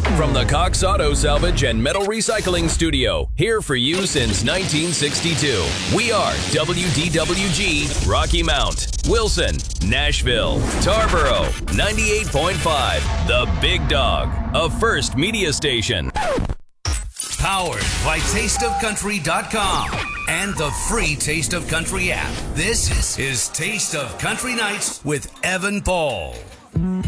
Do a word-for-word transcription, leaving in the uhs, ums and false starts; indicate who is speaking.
Speaker 1: From the Cox Auto Salvage and Metal Recycling Studio, here for you since nineteen sixty-two. We are W D W G, Rocky Mount, Wilson, Nashville, Tarboro, ninety-eight point five, The Big Dog, a First Media Station.
Speaker 2: Powered by taste of country dot com and the free Taste of Country app. This is Taste of Country Nights with Evan Paul.